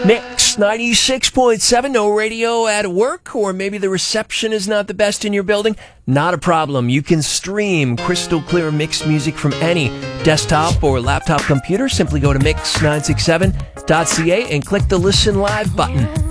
Mix 96.7, no radio at work, or maybe the reception is not the best in your building? Not a problem. You can stream crystal clear mixed music from any desktop or laptop computer. Simply go to mix967.ca and click the Listen Live button.